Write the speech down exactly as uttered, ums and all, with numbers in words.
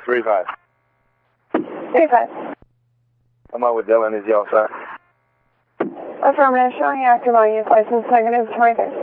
three five. three five. I'm out with Dylan. Is he all set? Affirmative, showing active on use license, negative twenty-three.